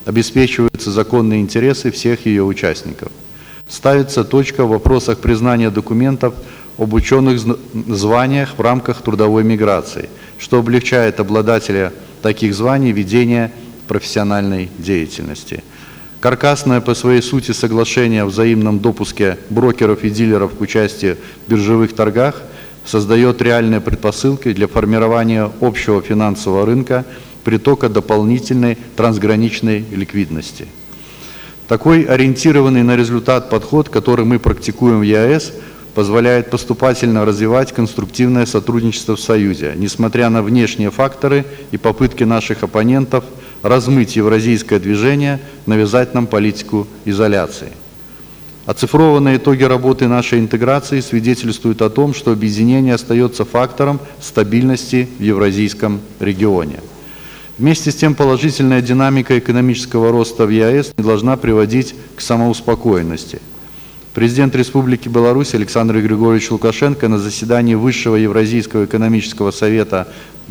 обеспечиваются законные интересы всех ее участников. Ставится точка в вопросах признания документов об ученых званиях в рамках трудовой миграции, что облегчает обладателя таких званий ведение профессиональной деятельности. Каркасное по своей сути соглашение о взаимном допуске брокеров и дилеров к участию в биржевых торгах создает реальные предпосылки для формирования общего финансового рынка, притока дополнительной трансграничной ликвидности. Такой ориентированный на результат подход, который мы практикуем в ЕАЭС, позволяет поступательно развивать конструктивное сотрудничество в Союзе, несмотря на внешние факторы и попытки наших оппонентов размыть евразийское движение, навязать нам политику изоляции. Оцифрованные итоги работы нашей интеграции свидетельствуют о том, что объединение остается фактором стабильности в евразийском регионе. Вместе с тем, положительная динамика экономического роста в ЕАЭС не должна приводить к самоуспокоенности. Президент Республики Беларусь Александр Григорьевич Лукашенко на заседании Высшего Евразийского экономического совета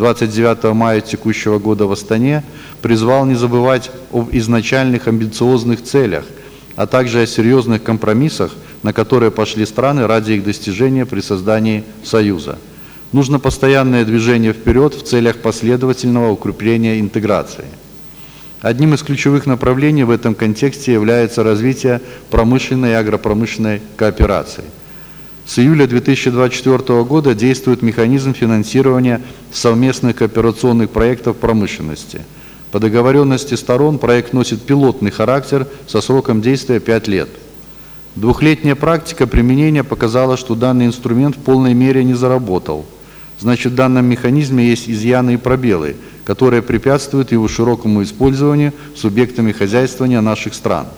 29 мая текущего года в Астане призвал не забывать об изначальных амбициозных целях, а также о серьезных компромиссах, на которые пошли страны ради их достижения при создании Союза. Нужно постоянное движение вперед в целях последовательного укрепления интеграции. Одним из ключевых направлений в этом контексте является развитие промышленной и агропромышленной кооперации. С июля 2024 года действует механизм финансирования совместных кооперационных проектов промышленности. По договоренности сторон проект носит пилотный характер со сроком действия 5 лет. Двухлетняя практика применения показала, что данный инструмент в полной мере не заработал. Значит, в данном механизме есть изъяны и пробелы, которые препятствуют его широкому использованию субъектами хозяйствования наших стран.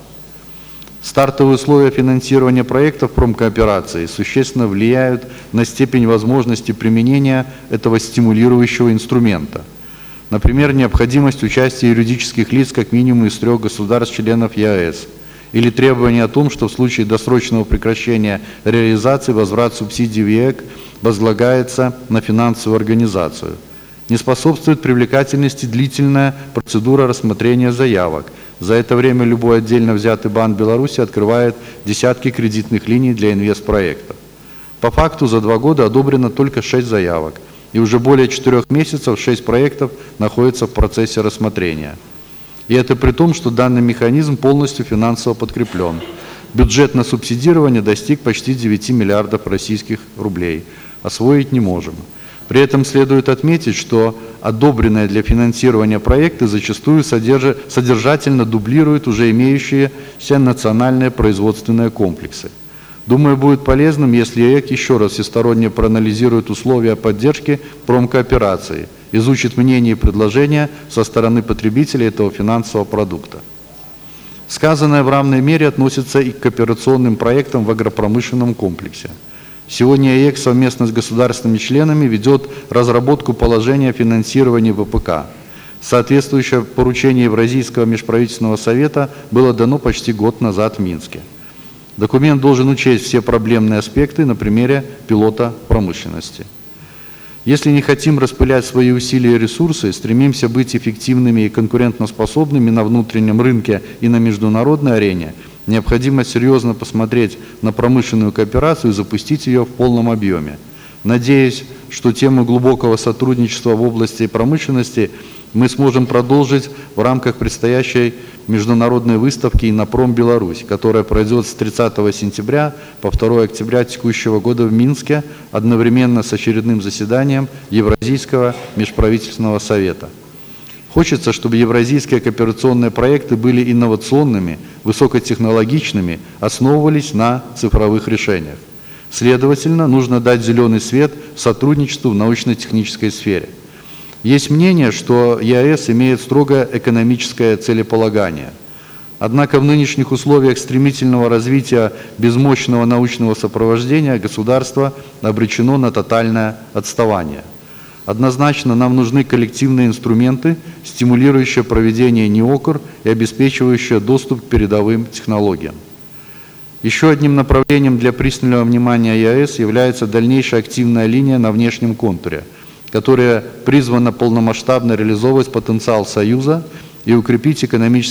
Стартовые условия финансирования проектов промкооперации существенно влияют на степень возможности применения этого стимулирующего инструмента. Например, необходимость участия юридических лиц как минимум из 3 государств-членов ЕАЭС, или требование о том, что в случае досрочного прекращения реализации возврат субсидий в ЕЭК возлагается на финансовую организацию. Не способствует привлекательности длительная процедура рассмотрения заявок. За это время любой отдельно взятый банк Беларуси открывает десятки кредитных линий для инвестпроектов. По факту за 2 года одобрено только 6 заявок, и уже более 4 месяцев 6 проектов находятся в процессе рассмотрения. И это при том, что данный механизм полностью финансово подкреплен. Бюджет на субсидирование достиг почти 9 миллиардов российских рублей. Освоить не можем. При этом следует отметить, что одобренные для финансирования проекты зачастую содержательно дублируют уже имеющиеся национальные производственные комплексы. Думаю, будет полезным, если ЕЭК еще раз всесторонне проанализирует условия поддержки промкооперации, изучит мнения и предложения со стороны потребителей этого финансового продукта. Сказанное в равной мере относится и к кооперационным проектам в агропромышленном комплексе. Сегодня ЕЭК совместно с государственными членами ведет разработку положения о финансировании ВПК. Соответствующее поручение Евразийского межправительственного совета было дано почти год назад в Минске. Документ должен учесть все проблемные аспекты на примере пилота промышленности. Если не хотим распылять свои усилия и ресурсы, стремимся быть эффективными и конкурентоспособными на внутреннем рынке и на международной арене, необходимо серьезно посмотреть на промышленную кооперацию и запустить ее в полном объеме. Надеюсь, что тему глубокого сотрудничества в области промышленности мы сможем продолжить в рамках предстоящей международной выставки «Иннопром Беларусь», которая пройдет с 30 сентября по 2 октября текущего года в Минске одновременно с очередным заседанием Евразийского межправительственного совета. Хочется, чтобы евразийские кооперационные проекты были инновационными, высокотехнологичными, основывались на цифровых решениях. Следовательно, нужно дать зеленый свет сотрудничеству в научно-технической сфере. Есть мнение, что ЕАЭС имеет строго экономическое целеполагание. Однако в нынешних условиях стремительного развития без мощного научного сопровождения государство обречено на тотальное отставание. Однозначно нам нужны коллективные инструменты, стимулирующие проведение НИОКР и обеспечивающие доступ к передовым технологиям. Еще одним направлением для пристального внимания ЕАЭС является дальнейшая активная линия на внешнем контуре, которая призвана полномасштабно реализовывать потенциал Союза и укрепить экономический